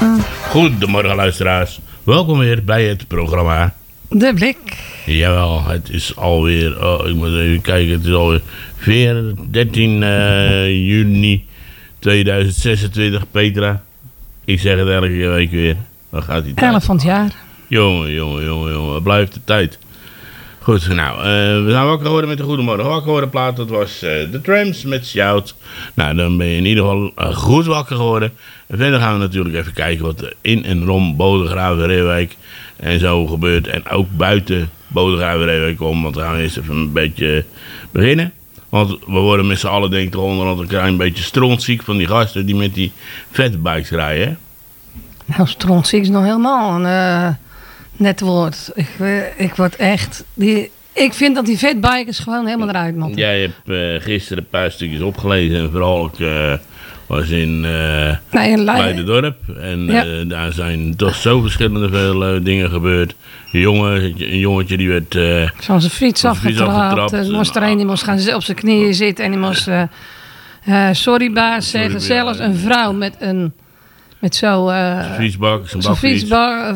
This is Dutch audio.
Goedemorgen luisteraars. Welkom weer bij het programma De Blik. Jawel, het is alweer, ik moet even kijken, het is alweer 13 juni 2026, Petra. Ik zeg het elke week weer. Dan gaat die tijd. 11 van het jaar. Jongen, wat blijft de tijd. Goed, nou, we zijn wakker geworden met de Goedemorgen wakker worden plaat. Dat was de Trams met Shout. Nou, dan ben je in ieder geval goed wakker geworden. En verder gaan we natuurlijk even kijken wat er in en rond Bodegraven, Reeuwijk en zo gebeurt. En ook buiten Bodegraven, Reeuwijk om. Want we gaan eerst even een beetje beginnen. Want we worden met z'n allen denk ik toch onderhand een beetje strontziek van die gasten die met die fatbikes rijden. Hè? Nou, strontziek is nog helemaal een net woord. Ik word echt... Ik vind dat die fatbikers gewoon helemaal eruit moeten. Jij hebt gisteren een paar stukjes opgelezen en vooral ik was in Leiderdorp. En ja. Daar zijn toch zo verschillende veel dingen gebeurd. Een jongetje die werd... Van zijn fiets afgetrapt. Moest er een die moest gaan op zijn knieën zitten en die moest sorry baas zeggen. Zelfs een vrouw met zo'n... fietsbak, zo'n fietsbak,